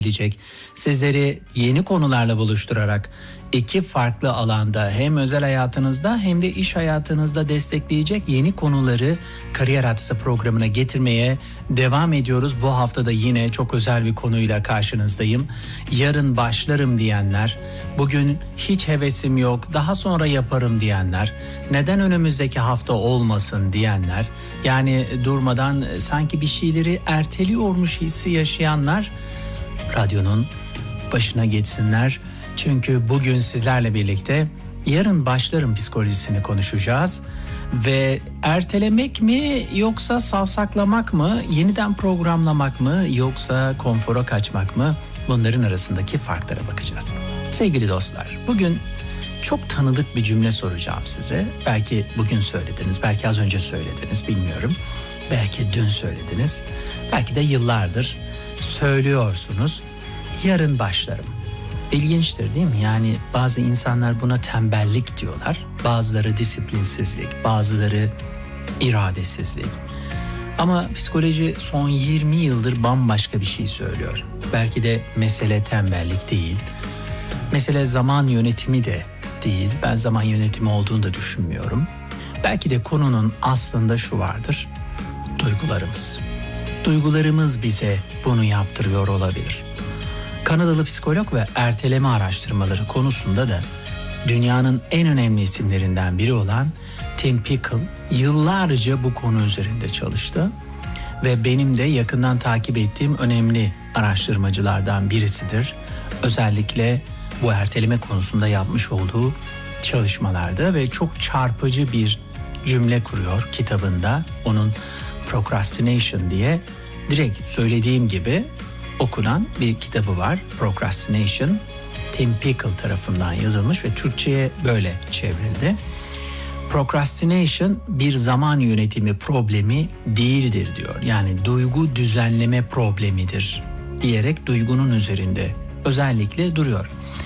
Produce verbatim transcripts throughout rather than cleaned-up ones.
gelecek. Sizleri yeni konularla buluşturarak iki farklı alanda hem özel hayatınızda hem de iş hayatınızda destekleyecek yeni konuları Kariyer Haritası programına getirmeye devam ediyoruz. Bu hafta da yine çok özel bir konuyla karşınızdayım. Yarın başlarım diyenler, bugün hiç hevesim yok, daha sonra yaparım diyenler, neden önümüzdeki hafta olmasın diyenler, yani durmadan sanki bir şeyleri erteliyormuş hissi yaşayanlar radyonun başına geçsinler. Çünkü bugün sizlerle birlikte yarın başlarım psikolojisini konuşacağız. Ve ertelemek mi yoksa savsaklamak mı, yeniden programlamak mı yoksa konfora kaçmak mı, bunların arasındaki farklara bakacağız. Sevgili dostlar, bugün çok tanıdık bir cümle soracağım size. Belki bugün söylediniz, belki az önce söylediniz, bilmiyorum. Belki dün söylediniz, belki de yıllardır söylüyorsunuz. Yarın başlarım. İlginçtir değil mi? Yani bazı insanlar buna tembellik diyorlar. Bazıları disiplinsizlik, bazıları iradesizlik. Ama psikoloji son yirmi yıldır bambaşka bir şey söylüyor. Belki de mesele tembellik değil. Mesele zaman yönetimi de değil. Ben zaman yönetimi olduğunu da düşünmüyorum. Belki de konunun aslında şu vardır. Duygularımız. Duygularımız bize bunu yaptırıyor olabilir. Kanadalı psikolog ve erteleme araştırmaları konusunda da dünyanın en önemli isimlerinden biri olan Tim Pickle yıllarca bu konu üzerinde çalıştı ve benim de yakından takip ettiğim önemli araştırmacılardan birisidir. Özellikle bu erteleme konusunda yapmış olduğu çalışmalarda ve çok çarpıcı bir cümle kuruyor kitabında. Onun Procrastination diye direkt söylediğim gibi okunan bir kitabı var. Procrastination, Tim Pickle tarafından yazılmış ve Türkçe'ye böyle çevrildi. Procrastination bir zaman yönetimi problemi değildir diyor. Yani duygu düzenleme problemidir diyerek duygunun üzerinde özellikle duruyor.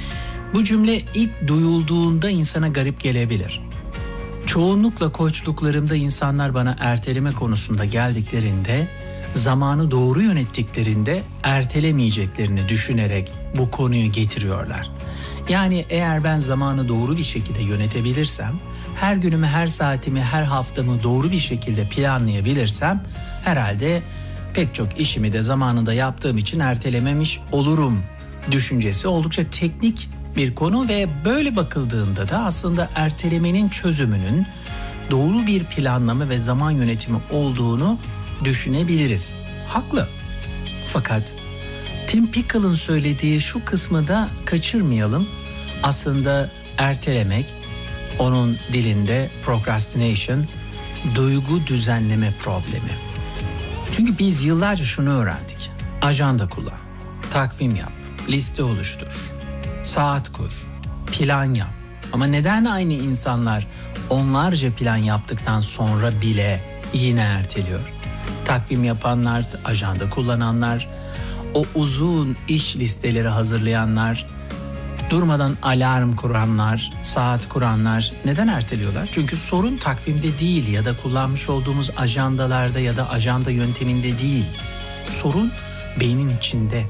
Bu cümle ilk duyulduğunda insana garip gelebilir. Çoğunlukla koçluklarımda insanlar bana erteleme konusunda geldiklerinde, zamanı doğru yönettiklerinde ertelemeyeceklerini düşünerek bu konuyu getiriyorlar. Yani eğer ben zamanı doğru bir şekilde yönetebilirsem, her günümü, her saatimi, her haftamı doğru bir şekilde planlayabilirsem, herhalde pek çok işimi de zamanında yaptığım için ertelememiş olurum düşüncesi oldukça teknik bir konu ve böyle bakıldığında da aslında ertelemenin çözümünün doğru bir planlama ve zaman yönetimi olduğunu düşünebiliriz. Haklı. Fakat Tim Pickle'ın söylediği şu kısmı da kaçırmayalım. Aslında ertelemek, onun dilinde procrastination, duygu düzenleme problemi. Çünkü biz yıllarca şunu öğrendik. Ajanda kullan, takvim yap, liste oluştur, saat kur, plan yap. Ama neden aynı insanlar onlarca plan yaptıktan sonra bile yine erteliyor? Takvim yapanlar, ajanda kullananlar, o uzun iş listeleri hazırlayanlar, durmadan alarm kuranlar, saat kuranlar neden erteliyorlar? Çünkü sorun takvimde değil ya da kullanmış olduğumuz ajandalarda ya da ajanda yönteminde değil. Sorun beynin içinde.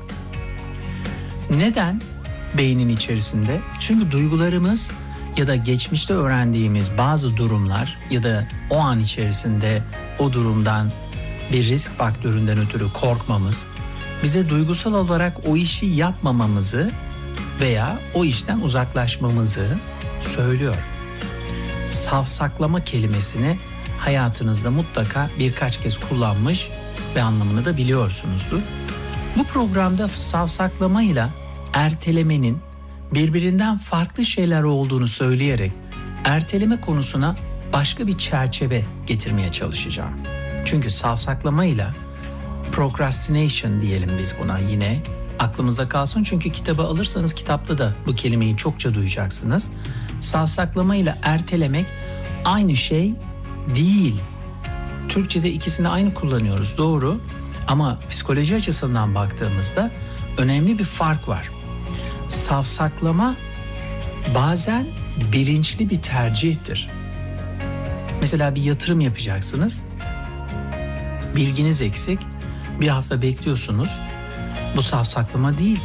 Neden beynin içerisinde? Çünkü duygularımız ya da geçmişte öğrendiğimiz bazı durumlar ya da o an içerisinde o durumdan bir risk faktöründen ötürü korkmamız bize duygusal olarak o işi yapmamamızı veya o işten uzaklaşmamızı söylüyor. Savsaklama kelimesini hayatınızda mutlaka birkaç kez kullanmış ve anlamını da biliyorsunuzdur. Bu programda savsaklamayla ertelemenin birbirinden farklı şeyler olduğunu söyleyerek erteleme konusuna başka bir çerçeve getirmeye çalışacağım. Çünkü savsaklamayla procrastination diyelim biz buna, yine aklımızda kalsın. Çünkü kitabı alırsanız kitapta da bu kelimeyi çokça duyacaksınız. Savsaklamayla ertelemek aynı şey değil. Türkçe'de ikisini aynı kullanıyoruz, doğru. Ama psikoloji açısından baktığımızda önemli bir fark var. Savsaklama bazen bilinçli bir tercihtir. Mesela bir yatırım yapacaksınız. Bilginiz eksik. Bir hafta bekliyorsunuz. Bu savsaklama değil.